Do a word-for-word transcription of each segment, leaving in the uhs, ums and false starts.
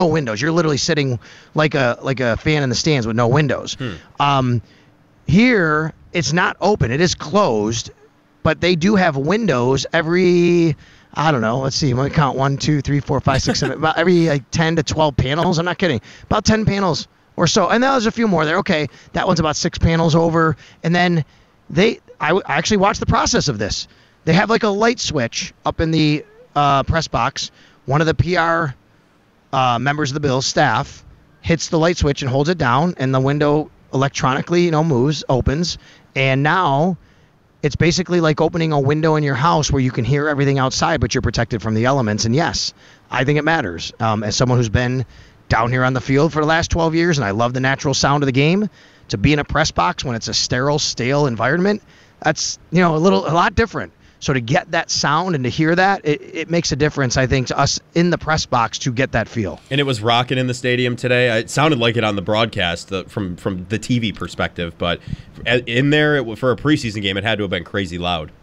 windows. You're literally sitting like a like a fan in the stands with no windows. Hmm. Um, here, it's not open. It is closed, but they do have windows every, I don't know, let's see, let me count one, two, three, four, five, six, seven, about every like ten to twelve panels. I'm not kidding. About ten panels or so. And there's a few more there. Okay, that one's about six panels over. And then they, I, I actually watched the process of this. They have like a light switch up in the uh, press box. One of the P R uh, members of the Bills staff hits the light switch and holds it down, and the window electronically, you know, moves, opens, and now it's basically like opening a window in your house where you can hear everything outside, but you're protected from the elements. And yes, I think it matters. Um, as someone who's been down here on the field for the last twelve years, and I love the natural sound of the game, to be in a press box when it's a sterile, stale environment, that's, you know, a little, a lot different. So to get that sound and to hear that, it, it makes a difference, I think, to us in the press box to get that feel. And it was rocking in the stadium today. It sounded like it on the broadcast the, from from the T V perspective, but in there, it, for a preseason game, it had to have been crazy loud.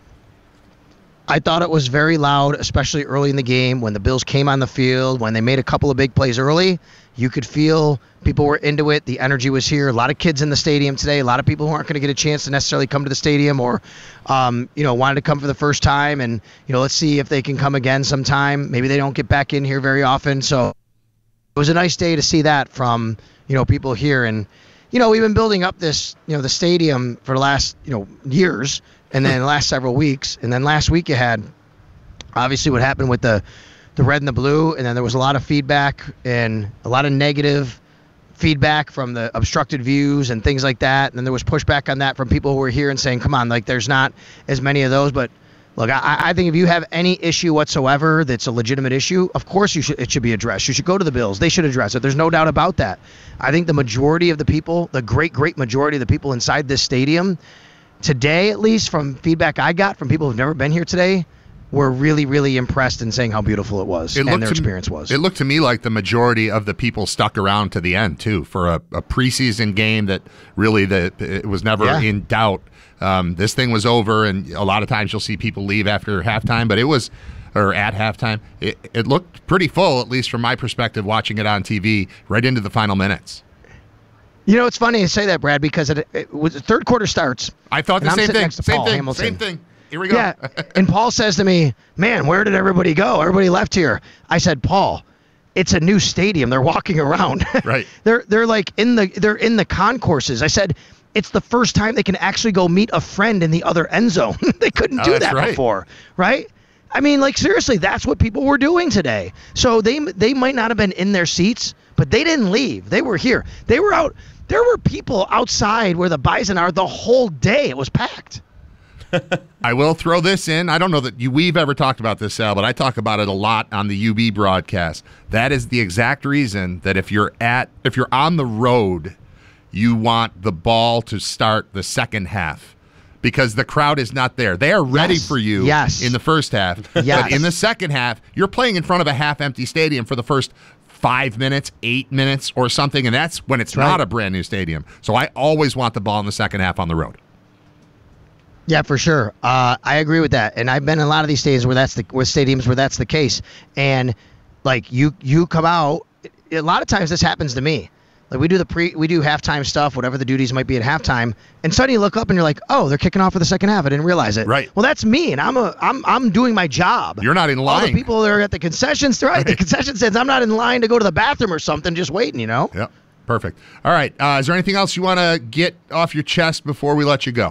I thought it was very loud, especially early in the game when the Bills came on the field, when they made a couple of big plays early. You could feel people were into it. The energy was here. A lot of kids in the stadium today. A lot of people who aren't going to get a chance to necessarily come to the stadium or, um, you know, wanted to come for the first time. And, you know, let's see if they can come again sometime. Maybe they don't get back in here very often. So it was a nice day to see that from, you know, people here. And, you know, we've been building up this, you know, the stadium for the last, you know, years. And then the last several weeks. And then last week you had, obviously, what happened with the the red and the blue. And then there was a lot of feedback and a lot of negative feedback from the obstructed views and things like that. And then there was pushback on that from people who were here and saying, come on, like there's not as many of those. But look, I, I think if you have any issue whatsoever that's a legitimate issue, of course you should it should be addressed. You should go to the Bills. They should address it. There's no doubt about that. I think the majority of the people, the great, great majority of the people inside this stadium today, at least from feedback I got from people who've never been here today, were really, really impressed in saying how beautiful it was it and their to, experience was. It looked to me like the majority of the people stuck around to the end, too, for a, a preseason game that really the, it was never yeah. in doubt. Um, this thing was over, and a lot of times you'll see people leave after halftime, but it was, or at halftime, it, it looked pretty full, at least from my perspective, watching it on T V, right into the final minutes. You know, it's funny to say that, Brad, because it, it was the third quarter starts. I thought the I'm same thing. Same Paul thing. Hamilton. Same thing. Here we go. Yeah, and Paul says to me, man, where did everybody go? Everybody left here. I said, Paul, it's a new stadium. They're walking around. Right. they're they're like in the they're in the concourses. I said, it's the first time they can actually go meet a friend in the other end zone. They couldn't Oh, do that's that right. before, right? I mean, like seriously, that's what people were doing today. So they they might not have been in their seats, but they didn't leave. They were here. They were out. There were people outside where the Bison are the whole day. It was packed. I will throw this in. I don't know that you, we've ever talked about this, Sal, but I talk about it a lot on the U B broadcast. That is the exact reason that if you're at, if you're on the road, you want the ball to start the second half because the crowd is not there. They are ready Yes. for you Yes. in the first half. Yes. But in the second half, you're playing in front of a half-empty stadium for the first five minutes, eight minutes, or something, and that's when it's That's right. not a brand new stadium. So I always want the ball in the second half on the road. Yeah, for sure. Uh, I agree with that, and I've been in a lot of these stadiums where that's the where stadiums where that's the case. And like you, you come out. A lot of times this happens to me. Like we do the pre, we do halftime stuff, whatever the duties might be at halftime, and suddenly you look up and you're like, oh, they're kicking off for the second half. I didn't realize it. Right. Well, that's me, and I'm a I'm I'm doing my job. You're not in All line. the people that are at the concessions, right? The concession stands. I'm not in line to go to the bathroom or something, just waiting. You know. Yep. Perfect. All right. Uh, is there anything else you want to get off your chest before we let you go?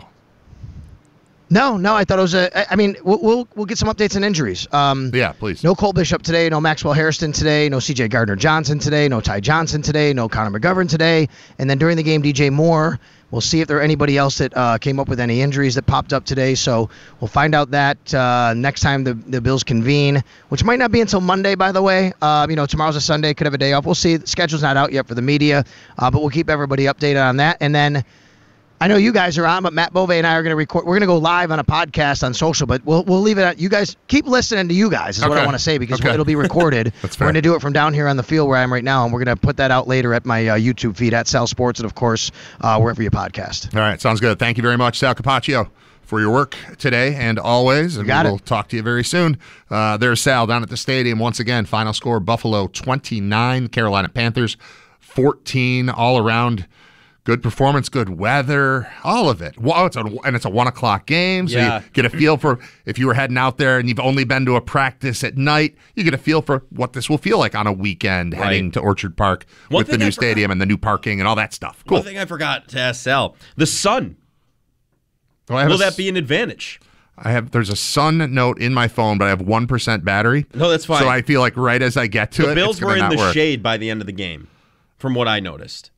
No, no. I thought it was a. I mean, we'll we'll, we'll get some updates on injuries. Um, Yeah, please. No Cole Bishop today. No Maxwell Harrison today. No C J Gardner-Johnson today. No Ty Johnson today. No Connor McGovern today. And then during the game, D J Moore. We'll see if there are anybody else that uh, came up with any injuries that popped up today. So we'll find out that uh, next time the, the Bills convene, which might not be until Monday, by the way. Uh, you know, tomorrow's a Sunday. Could have a day off. We'll see. The schedule's not out yet for the media, uh, but we'll keep everybody updated on that. And then I know you guys are on, but Matt Bove and I are going to record. We're going to go live on a podcast on social, but we'll we'll leave it at you guys. Keep listening to you guys is what Okay. I want to say because Okay. it'll be recorded. That's We're fair. going to do it from down here on the field where I am right now, and we're going to put that out later at my uh, YouTube feed at Sal Sports and, of course, uh, wherever you podcast. All right. Sounds good. Thank you very much, Sal Capaccio for your work today and always. And got we will it. talk to you very soon. Uh, there's Sal down at the stadium once again. Final score, Buffalo twenty-nine, Carolina Panthers fourteen. All around good performance, good weather, all of it. Well, it's a, and it's a one o'clock game, so Yeah. you get a feel for if you were heading out there and you've only been to a practice at night, you get a feel for what this will feel like on a weekend Right. heading to Orchard Park One with the thing new I forgot- stadium and the new parking and all that stuff. Cool. One thing I forgot to ask Sal: the sun. Well, I have Will a that s- be an advantage? I have there's a Sun note in my phone, but I have one percent battery. No, that's fine. So I feel like right as I get to The it, Bills it's were gonna in not the work. shade by the end of the game, from what I noticed.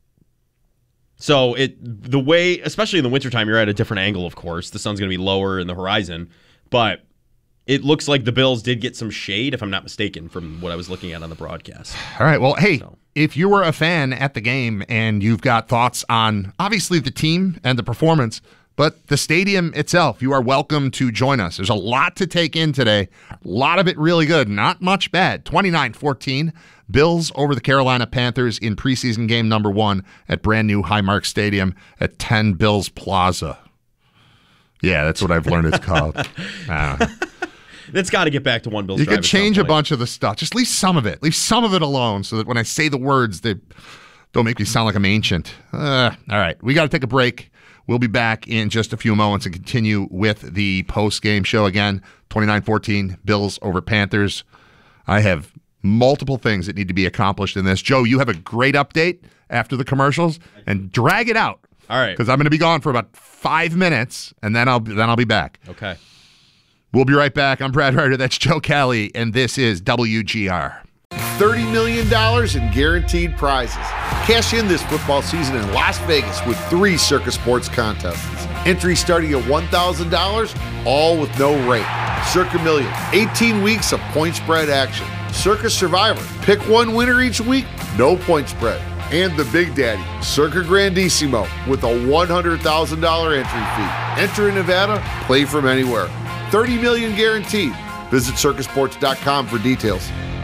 So it the way, especially in the wintertime, you're at a different angle, of course. The sun's going to be lower in the horizon, but it looks like the Bills did get some shade, if I'm not mistaken, from what I was looking at on the broadcast. All right. Well, hey, So. if you were a fan at the game and you've got thoughts on obviously the team and the performance, but the stadium itself, you are welcome to join us. There's a lot to take in today. A lot of it really good, not much bad. twenty-nine fourteen, Bills over the Carolina Panthers in preseason game number one at brand new Highmark Stadium at ten Bills Plaza. Yeah, that's what I've learned it's called. I don't know. It's got to get back to one Bills You drive could at some change a point. bunch of the stuff. Just leave some of it. Leave some of it alone so that when I say the words, they don't make me sound like I'm ancient. Uh, all right. We got to take a break. We'll be back in just a few moments and continue with the post-game show again. twenty-nine fourteen, Bills over Panthers. I have multiple things that need to be accomplished in this. Joe, you have a great update after the commercials, and drag it out. All right. Because I'm going to be gone for about five minutes, and then I'll then I'll be back. Okay. We'll be right back. I'm Brad Ryder. That's Joe Kelly, and this is W G R. thirty million dollars in guaranteed prizes. Cash in this football season in Las Vegas with three Circa Sports contests. Entry starting at one thousand dollars, all with no rate. Circa Million, eighteen weeks of point spread action. Circa Survivor, pick one winner each week, no point spread. And the Big Daddy, Circa Grandissimo, with a one hundred thousand dollars entry fee. Enter in Nevada, play from anywhere. thirty million dollars guaranteed. Visit circa sports dot com for details.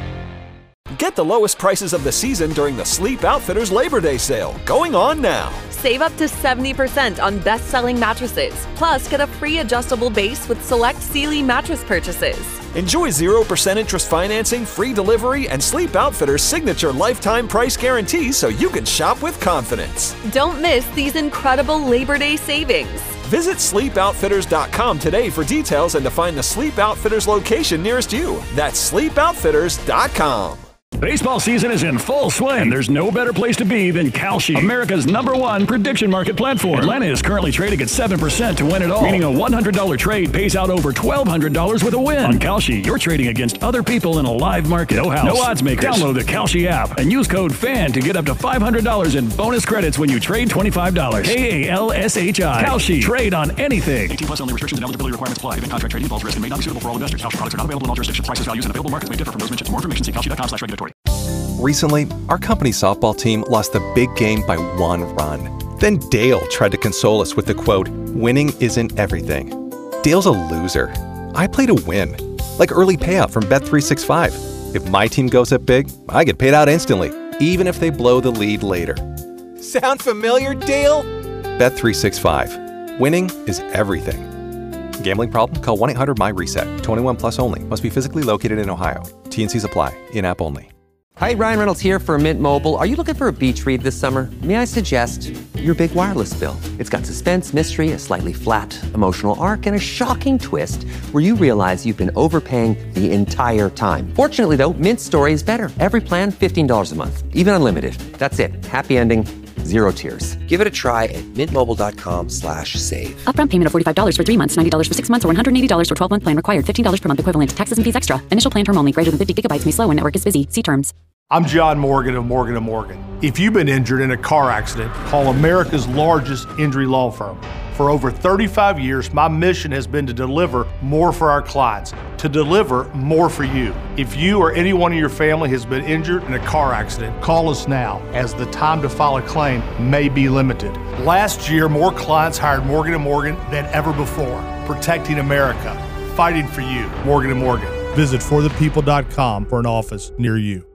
Get the lowest prices of the season during the Sleep Outfitters Labor Day sale, going on now. Save up to seventy percent on best-selling mattresses. Plus, get a free adjustable base with select Sealy mattress purchases. Enjoy zero percent interest financing, free delivery, and Sleep Outfitters' signature lifetime price guarantee so you can shop with confidence. Don't miss these incredible Labor Day savings. Visit sleep outfitters dot com today for details and to find the Sleep Outfitters location nearest you. That's sleep outfitters dot com. Baseball season is in full swing, and there's no better place to be than Kalshi, America's number one prediction market platform. Atlanta is currently trading at seven percent to win it all, meaning a one hundred dollars trade pays out over twelve hundred dollars with a win. On Kalshi, you're trading against other people in a live market. No house, no odds makers. Download the Kalshi app and use code FAN to get up to five hundred dollars in bonus credits when you trade twenty-five dollars. K A L S H I. Kalshi. Trade on anything. eighteen plus only. Restrictions and eligibility requirements apply. Event contract trading involves risk and may not be suitable for all investors. Kalshi products are not available in all jurisdictions. Prices, values, and available markets may differ from those mentioned. For more information, see kalshi dot com slash regulatory. Recently, our company's softball team lost the big game by one run. Then Dale tried to console us with the quote, "Winning isn't everything." Dale's a loser. I play to win. Like early payout from Bet three sixty-five. If my team goes up big, I get paid out instantly, even if they blow the lead later. Sound familiar, Dale? Bet three sixty-five. Winning is everything. Gambling problem? Call one eight hundred my reset. twenty-one plus only. Must be physically located in Ohio. T N Cs apply. In-app only. Hi, Ryan Reynolds here for Mint Mobile. Are you looking for a beach read this summer? May I suggest your big wireless bill? It's got suspense, mystery, a slightly flat, emotional arc, and a shocking twist where you realize you've been overpaying the entire time. Fortunately, though, Mint's story is better. Every plan, fifteen dollars a month. Even unlimited. That's it. Happy ending. Zero tears. Give it a try at mintmobile.com slash save. Upfront payment of forty-five dollars for three months, ninety dollars for six months, or one hundred eighty dollars for twelve-month plan required. fifteen dollars per month equivalent. Taxes and fees extra. Initial plan term only. Greater than fifty gigabytes may slow when network is busy. See terms. I'm John Morgan of Morgan and Morgan. If you've been injured in a car accident, call America's largest injury law firm. For over thirty-five years, my mission has been to deliver more for our clients, to deliver more for you. If you or anyone in your family has been injured in a car accident, call us now, as the time to file a claim may be limited. Last year, more clients hired Morgan and Morgan than ever before, protecting America, fighting for you. Morgan and Morgan. Visit for the people dot com for an office near you.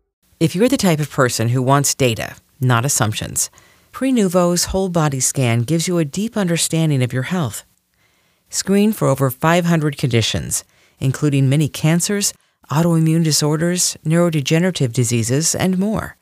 If you're the type of person who wants data, not assumptions, Prenuvo's whole body scan gives you a deep understanding of your health. Screen for over five hundred conditions, including many cancers, autoimmune disorders, neurodegenerative diseases, and more.